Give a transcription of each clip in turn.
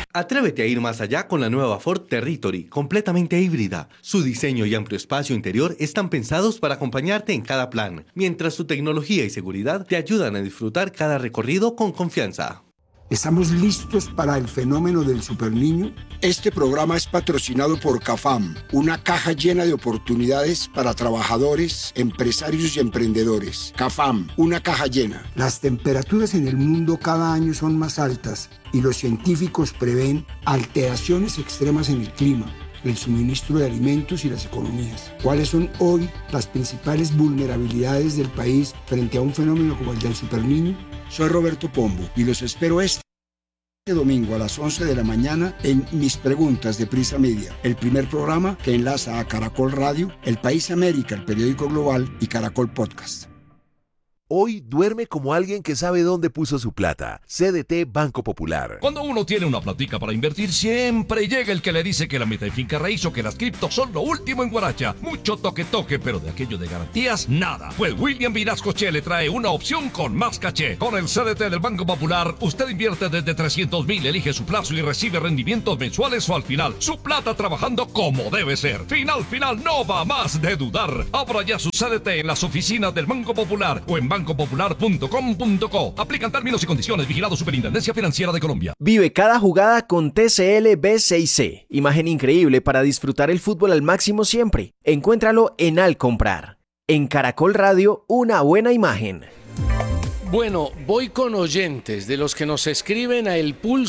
Atrévete a ir más allá con la nueva Ford Territory, completamente híbrida. Su diseño y amplio espacio interior están pensados para acompañarte en cada plan, mientras su tecnología y seguridad te ayudan a disfrutar cada recorrido con confianza. ¿Estamos listos para el fenómeno del superniño? Este programa es patrocinado por CAFAM, una caja llena de oportunidades para trabajadores, empresarios y emprendedores. CAFAM, una caja llena. Las temperaturas en el mundo cada año son más altas y los científicos prevén alteraciones extremas en el clima, el suministro de alimentos y las economías. ¿Cuáles son hoy las principales vulnerabilidades del país frente a un fenómeno como el del superniño? Soy Roberto Pombo y los espero este domingo a las 11 de la mañana en Mis Preguntas de Prisa Media, el primer programa que enlaza a Caracol Radio, El País América, el periódico global y Caracol Podcast. Hoy duerme como alguien que sabe dónde puso su plata. CDT Banco Popular. Cuando uno tiene una platica para invertir, siempre llega el que le dice que la meta de finca raíz o que las criptos son lo último en Guaracha. Mucho toque, pero de aquello de garantías, nada. Pues William Vinascoche le trae una opción con más caché. Con el CDT del Banco Popular, usted invierte desde 300,000, elige su plazo y recibe rendimientos mensuales o al final. Su plata trabajando como debe ser. Final, no va más de dudar. Abra ya su CDT en las oficinas del Banco Popular o en bancopopular.com.co. Aplican términos y condiciones. Vigilado Superintendencia Financiera de Colombia. Vive cada jugada con TCL B6C. Imagen increíble para disfrutar el fútbol al máximo siempre. Encuéntralo en Al Comprar. En Caracol Radio, una buena imagen. Bueno, voy con oyentes de los que nos escriben a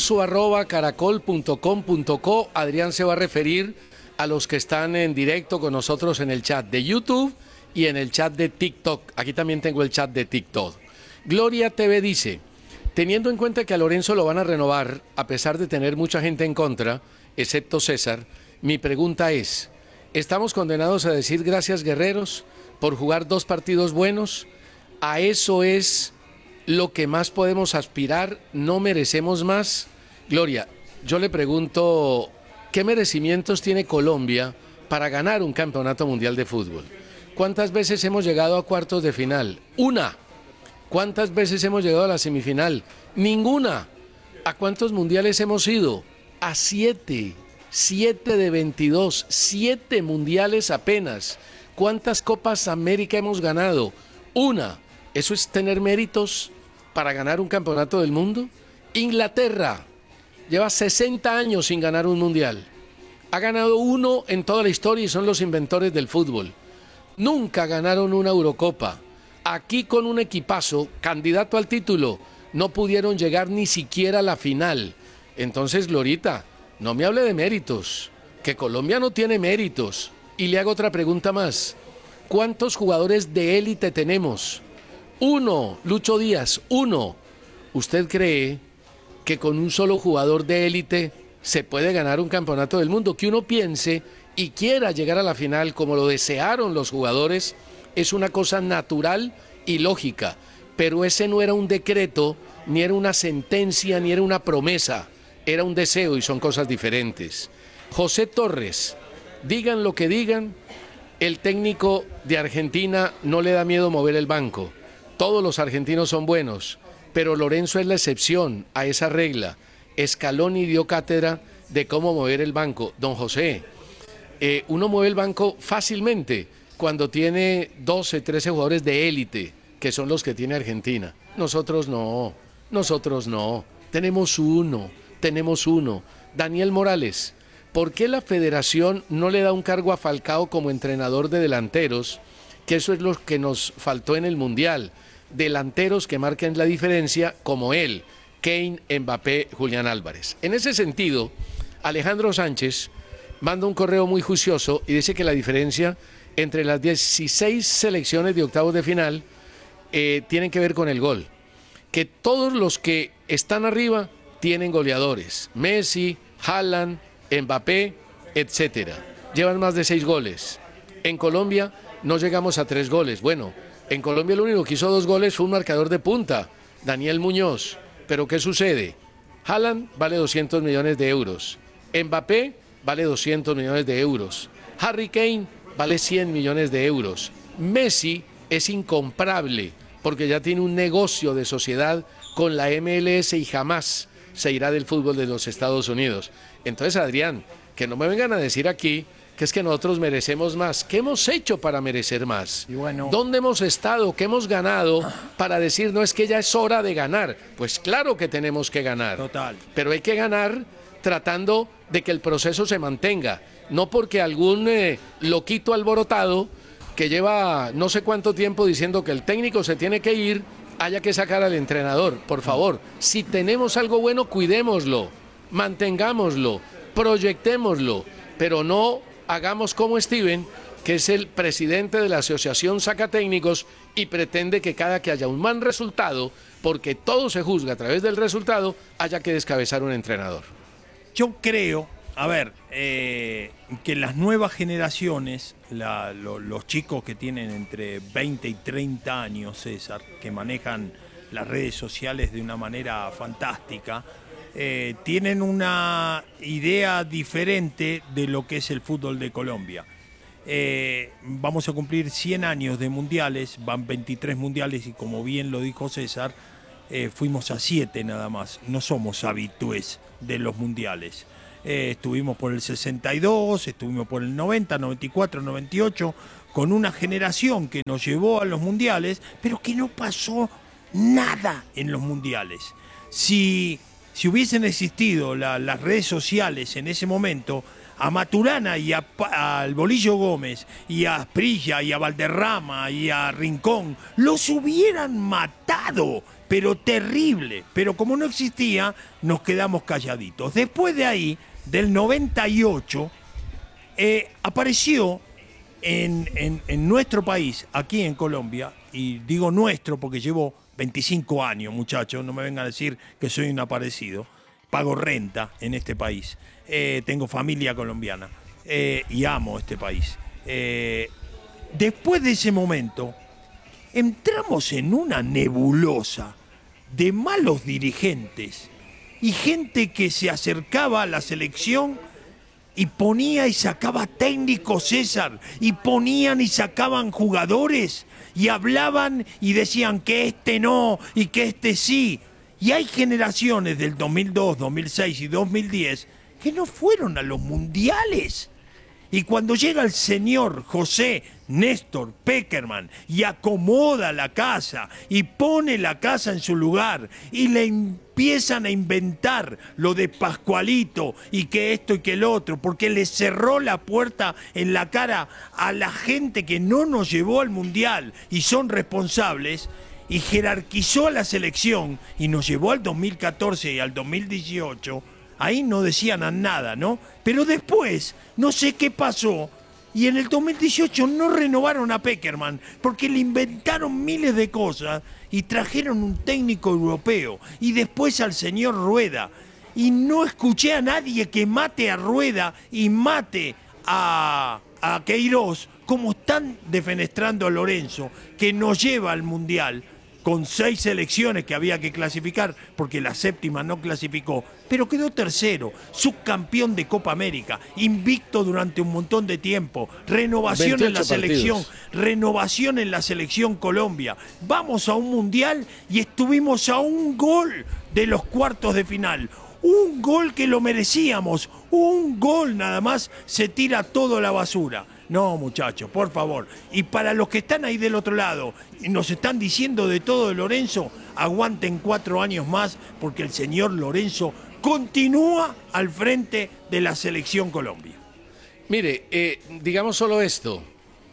elpulso@caracol.com.co. Adrián se va a referir a los que están en directo con nosotros en el chat de YouTube y en el chat de TikTok. Aquí también tengo el chat de TikTok. Gloria TV dice, teniendo en cuenta que a Lorenzo lo van a renovar, a pesar de tener mucha gente en contra, excepto César, mi pregunta es, ¿estamos condenados a decir gracias guerreros por jugar 2 partidos buenos? ¿A eso es lo que más podemos aspirar? ¿No merecemos más? Gloria, yo le pregunto, ¿qué merecimientos tiene Colombia para ganar un campeonato mundial de fútbol? ¿Cuántas veces hemos llegado a cuartos de final? ¡Una! ¿Cuántas veces hemos llegado a la semifinal? ¡Ninguna! ¿A cuántos mundiales hemos ido? A 7. 7 de 22. 7 mundiales apenas. ¿Cuántas Copas América hemos ganado? Una. ¿Eso es tener méritos para ganar un campeonato del mundo? Inglaterra lleva 60 años sin ganar un mundial. Ha ganado 1 en toda la historia y son los inventores del fútbol. Nunca ganaron una Eurocopa. Aquí con un equipazo, candidato al título, no pudieron llegar ni siquiera a la final. Entonces, Glorita, no me hable de méritos, que Colombia no tiene méritos. Y le hago otra pregunta más. ¿Cuántos jugadores de élite tenemos? 1, Lucho Díaz, 1. ¿Usted cree que con un solo jugador de élite se puede ganar un campeonato del mundo? Que uno piense y quiera llegar a la final como lo desearon los jugadores es una cosa natural y lógica, pero ese no era un decreto, ni era una sentencia, ni era una promesa, era un deseo y son cosas diferentes. José Torres, digan lo que digan, el técnico de Argentina no le da miedo mover el banco, todos los argentinos son buenos, pero Lorenzo es la excepción a esa regla. Scaloni dio cátedra de cómo mover el banco. Don José, uno mueve el banco fácilmente cuando tiene 12, 13 jugadores de élite, que son los que tiene Argentina. Nosotros no, tenemos uno. Daniel Morales, ¿por qué la federación no le da un cargo a Falcao como entrenador de delanteros? Que eso es lo que nos faltó en el Mundial. Delanteros que marquen la diferencia como él, Kane, Mbappé, Julián Álvarez. En ese sentido, Alejandro Sánchez manda un correo muy juicioso y dice que la diferencia entre las 16 selecciones de octavos de final tienen que ver con el gol. Que todos los que están arriba tienen goleadores. Messi, Haaland, Mbappé, etcétera. Llevan más de 6 goles. En Colombia no llegamos a 3 goles. Bueno, en Colombia lo único que hizo 2 goles fue un marcador de punta, Daniel Muñoz. Pero ¿qué sucede? Haaland vale 200 millones de euros. Mbappé vale 200 millones de euros. Harry Kane vale 100 millones de euros. Messi es incomparable porque ya tiene un negocio de sociedad con la MLS y jamás se irá del fútbol de los Estados Unidos. Entonces, Adrián, que no me vengan a decir aquí que es que nosotros merecemos más. ¿Qué hemos hecho para merecer más? Y bueno, ¿dónde hemos estado? ¿Qué hemos ganado para decir, no, es que ya es hora de ganar? Pues claro que tenemos que ganar. total. Pero hay que ganar tratando de que el proceso se mantenga. No porque algún loquito alborotado que lleva no sé cuánto tiempo diciendo que el técnico se tiene que ir, haya que sacar al entrenador. Por favor, si tenemos algo bueno, cuidémoslo, mantengámoslo, proyectémoslo, pero no hagamos como Steven, que es el presidente de la Asociación Sacatécnicos y pretende que cada que haya un mal resultado, porque todo se juzga a través del resultado, haya que descabezar un entrenador. Yo creo, a ver, que las nuevas generaciones, los chicos que tienen entre 20 y 30 años, César, que manejan las redes sociales de una manera fantástica, tienen una idea diferente de lo que es el fútbol de Colombia. Vamos a cumplir 100 años de mundiales, van 23 mundiales y como bien lo dijo César, fuimos a 7 nada más, no somos habitués de los mundiales. Estuvimos por el 62, estuvimos por el 90, 94, 98, con una generación que nos llevó a los mundiales, pero que no pasó nada en los mundiales. Si hubiesen existido las redes sociales en ese momento, a Maturana y al Bolillo Gómez y a Asprilla y a Valderrama y a Rincón los hubieran matado, pero terrible. Pero como no existía, nos quedamos calladitos. Después de ahí, del 98, apareció en nuestro país, aquí en Colombia, y digo nuestro porque llevo 25 años, muchachos, no me vengan a decir que soy un aparecido. Pago renta en este país, tengo familia colombiana y amo este país. Después de ese momento, entramos en una nebulosa de malos dirigentes y gente que se acercaba a la selección y ponía y sacaba técnicos, César, y ponían y sacaban jugadores y hablaban y decían que este no y que este sí. Y hay generaciones del 2002, 2006 y 2010 que no fueron a los mundiales. Y cuando llega el señor José Néstor Pekerman y acomoda la casa y pone la casa en su lugar y le empiezan a inventar lo de Pascualito y que esto y que el otro, porque le cerró la puerta en la cara a la gente que no nos llevó al mundial y son responsables, y jerarquizó a la selección y nos llevó al 2014 y al 2018, ahí no decían nada, ¿no? Pero después, no sé qué pasó, y en el 2018 no renovaron a Pekerman porque le inventaron miles de cosas y trajeron un técnico europeo y después al señor Rueda. Y no escuché a nadie que mate a Rueda y mate a Queiroz como están defenestrando a Lorenzo, que nos lleva al Mundial con 6 selecciones que había que clasificar, porque la séptima no clasificó, pero quedó tercero, subcampeón de Copa América, invicto durante un montón de tiempo, renovación en la selección, renovación en la selección Colombia. Vamos a un mundial y estuvimos a un gol de los cuartos de final. Un gol que lo merecíamos, un gol nada más, se tira todo a la basura. No, muchachos, por favor. Y para los que están ahí del otro lado y nos están diciendo de todo de Lorenzo, aguanten 4 años más porque el señor Lorenzo continúa al frente de la selección Colombia. Mire, digamos solo esto.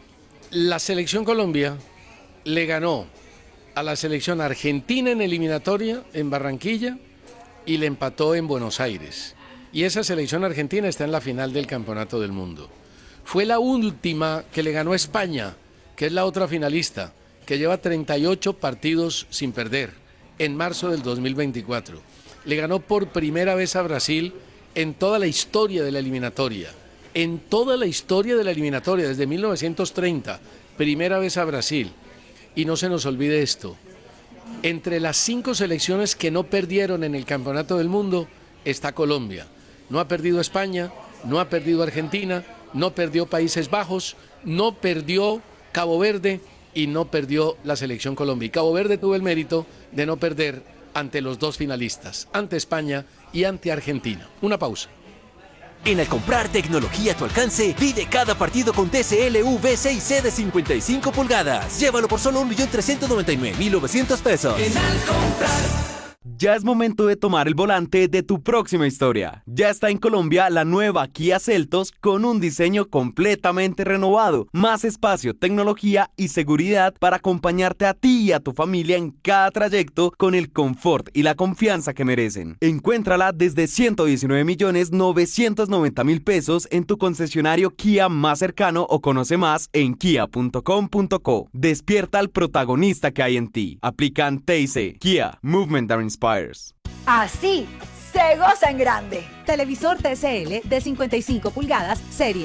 La selección Colombia le ganó a la selección argentina en eliminatoria en Barranquilla y le empató en Buenos Aires. Y esa selección argentina está en la final del Campeonato del Mundo. Fue la última que le ganó a España, que es la otra finalista, que lleva 38 partidos sin perder, en marzo del 2024. Le ganó por primera vez a Brasil en toda la historia de la eliminatoria. En toda la historia de la eliminatoria, desde 1930, primera vez a Brasil. Y no se nos olvide esto. Entre las 5 selecciones que no perdieron en el Campeonato del Mundo está Colombia. No ha perdido España, no ha perdido Argentina, no perdió Países Bajos, no perdió Cabo Verde y no perdió la selección Colombia. Y Cabo Verde tuvo el mérito de no perder ante los dos finalistas, ante España y ante Argentina. Una pausa. En Al comprar tecnología a tu alcance, vive cada partido con TCL V6C de 55 pulgadas. Llévalo por solo 1.399.900 pesos. En Al comprar. Ya es momento de tomar el volante de tu próxima historia. Ya está en Colombia la nueva Kia Seltos con un diseño completamente renovado, más espacio, tecnología y seguridad para acompañarte a ti y a tu familia en cada trayecto con el confort y la confianza que merecen. Encuéntrala desde 119.990.000 pesos en tu concesionario Kia más cercano o conoce más en kia.com.co. Despierta al protagonista que hay en ti. Aplican TIC. Kia. Movement that inspires. Así se goza en grande. Televisor TCL de 55 pulgadas, serie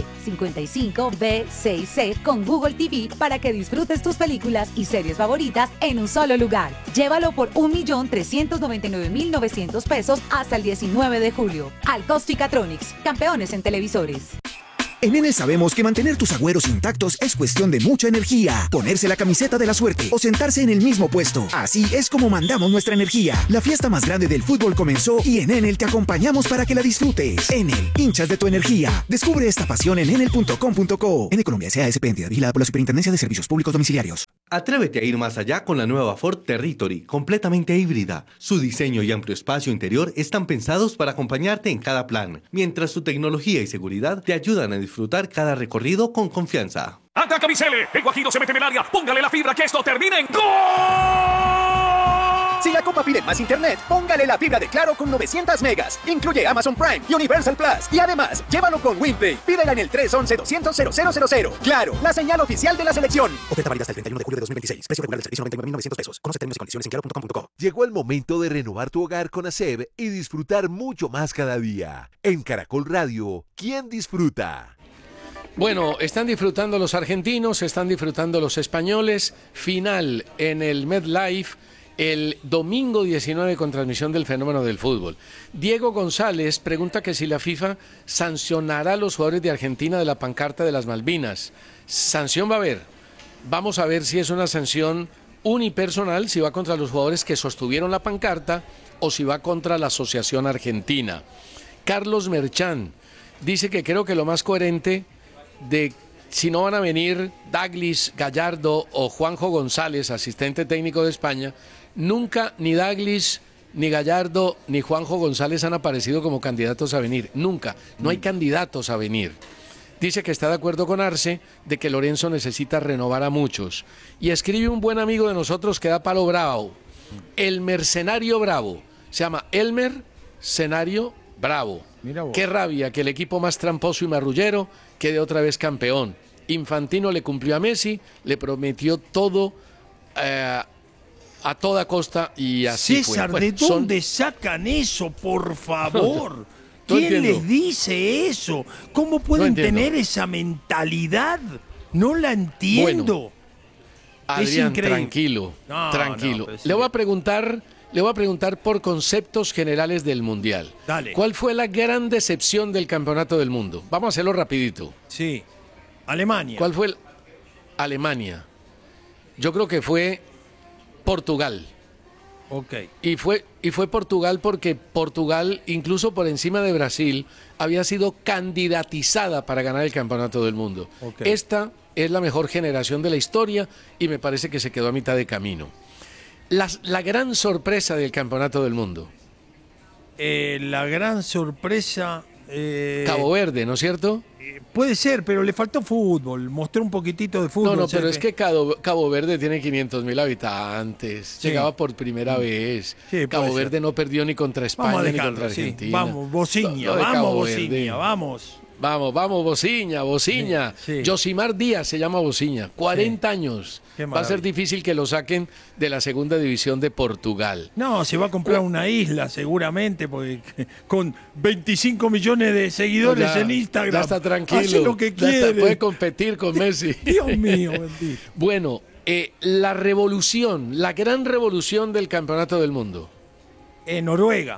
55B6C con Google TV para que disfrutes tus películas y series favoritas en un solo lugar. Llévalo por 1.399.900 pesos hasta el 19 de julio. Alcosto y Catronics, campeones en televisores. En Enel sabemos que mantener tus agüeros intactos es cuestión de mucha energía. Ponerse la camiseta de la suerte o sentarse en el mismo puesto. Así es como mandamos nuestra energía. La fiesta más grande del fútbol comenzó y en Enel te acompañamos para que la disfrutes. Enel, hinchas de tu energía. Descubre esta pasión en enel.com.co. En Colombia S.A.S.P. entidad vigilada por la Superintendencia de Servicios Públicos Domiciliarios. Atrévete a ir más allá con la nueva Ford Territory, completamente híbrida. Su diseño y amplio espacio interior están pensados para acompañarte en cada plan, mientras su tecnología y seguridad te ayudan a disfrutar cada recorrido con confianza. ¡Ataca Vicele! El Guajiro se mete en el área. ¡Póngale la fibra que esto termine en ¡gol! Si la Copa pide más internet, póngale la fibra de Claro con 900 megas. Incluye Amazon Prime y Universal Plus. Y además, llévalo con WinPay. Pídela en el 311-200-0000. Claro, la señal oficial de la selección. Oferta válida hasta el 31 de julio de 2026. Precio regular del servicio 99.900 pesos. Conoce términos y condiciones en claro.com.co. Llegó el momento de renovar tu hogar con ASEB y disfrutar mucho más cada día. En Caracol Radio, ¿quién disfruta? Bueno, están disfrutando los argentinos, están disfrutando los españoles. Final en el MetLife el domingo 19 con transmisión del fenómeno del fútbol. Diego González pregunta que si la FIFA sancionará a los jugadores de Argentina de la pancarta de las Malvinas. Sanción va a haber. Vamos a ver si es una sanción unipersonal, si va contra los jugadores que sostuvieron la pancarta o si va contra la Asociación Argentina. Carlos Merchán dice que creo que lo más coherente de si no van a venir Douglas Gallardo o Juanjo González, asistente técnico de España, nunca ni Douglas, ni Gallardo, ni Juanjo González han aparecido como candidatos a venir. Nunca. No hay candidatos a venir. Dice que está de acuerdo con Arce de que Lorenzo necesita renovar a muchos. Y escribe un buen amigo de nosotros que da palo bravo. El mercenario bravo. Se llama Elmer Cenario Bravo. Qué rabia que el equipo más tramposo y marrullero quede otra vez campeón. Infantino le cumplió a Messi, le prometió todo a toda costa y así César, fue. ¿de dónde sacan eso, por favor? ¿Quién les dice eso? ¿Cómo pueden tener esa mentalidad? No la entiendo. Bueno, Adrián, tranquilo. No, pues sí. Le voy a preguntar por conceptos generales del Mundial. Dale. ¿Cuál fue la gran decepción del Campeonato del Mundo? Vamos a hacerlo rapidito. Sí. Alemania. ¿Cuál fue Alemania? Yo creo que fue Portugal. Ok. Y fue Portugal porque Portugal, incluso por encima de Brasil, había sido candidatizada para ganar el Campeonato del Mundo. Okay. Esta es la mejor generación de la historia y me parece que se quedó a mitad de camino. La gran sorpresa del Campeonato del Mundo. La gran sorpresa... Cabo Verde, ¿no es cierto? Puede ser, pero le faltó fútbol. Mostró un poquitito de fútbol. No, pero es que Cabo Verde tiene 500.000 habitantes. Sí. Llegaba por primera vez. Sí, Cabo Verde no perdió ni contra España ni contra Argentina. Sí. Vamos, Bociña, vamos. Vamos, Bociña. Sí. Josimar Díaz se llama Bociña. 40 años. Va a ser difícil que lo saquen de la segunda división de Portugal. No, se va a comprar una isla seguramente, porque con 25 millones de seguidores en Instagram. Ya está tranquilo. Hace lo que quiere. Puede competir con Messi. Dios mío, bendito. Bueno, la gran revolución del Campeonato del Mundo. Noruega.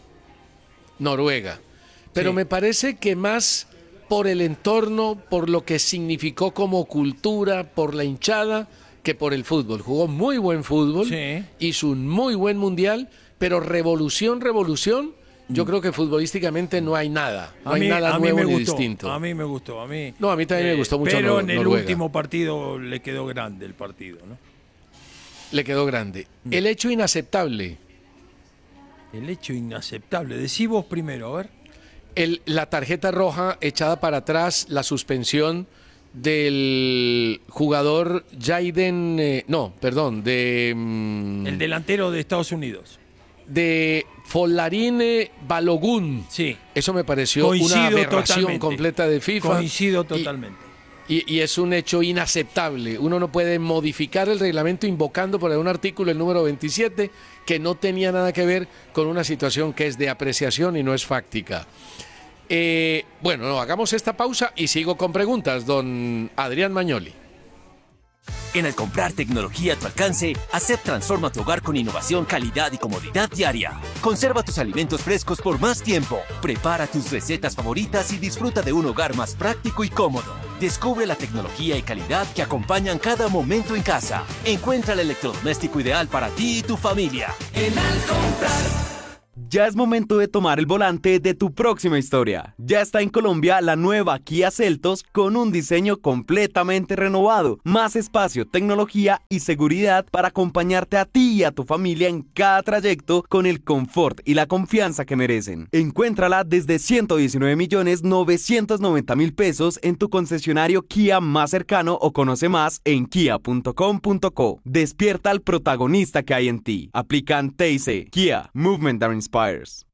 Pero me parece que más por el entorno, por lo que significó como cultura, por la hinchada, que por el fútbol. Jugó muy buen fútbol, hizo un muy buen mundial, pero revolución, yo creo que futbolísticamente no hay nada. No hay nada nuevo ni distinto. A mí me gustó. A mí también me gustó mucho. Pero en el Noruega. último partido le quedó grande el partido, ¿no? Le quedó grande. El hecho inaceptable. El hecho inaceptable. Decí vos primero, a ver. La tarjeta roja echada para atrás, la suspensión del jugador Jaden... el delantero de Estados Unidos. De Folarin Balogun. Sí. Eso me pareció una aberración completa de FIFA. Coincido totalmente. Y es un hecho inaceptable. Uno no puede modificar el reglamento invocando por un artículo, el número 27, que no tenía nada que ver con una situación que es de apreciación y no es fáctica. Hagamos esta pausa y sigo con preguntas, don Adrián Magnoli. En Al Comprar tecnología a tu alcance, ASEP transforma tu hogar con innovación, calidad y comodidad diaria. Conserva tus alimentos frescos por más tiempo. Prepara tus recetas favoritas y disfruta de un hogar más práctico y cómodo. Descubre la tecnología y calidad que acompañan cada momento en casa. Encuentra el electrodoméstico ideal para ti y tu familia. En Al Comprar. Ya es momento de tomar el volante de tu próxima historia. Ya está en Colombia la nueva Kia Seltos con un diseño completamente renovado, más espacio, tecnología y seguridad para acompañarte a ti y a tu familia en cada trayecto con el confort y la confianza que merecen. Encuéntrala desde 119.990.000 pesos en tu concesionario Kia más cercano o conoce más en kia.com.co. Despierta al protagonista que hay en ti. Aplican TIC. Kia, Movement that Inspires.